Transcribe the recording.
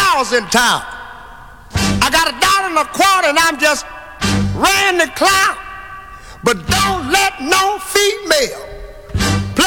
$100 in town. I got $1.25 and I'm just ran the clown. But don't let no female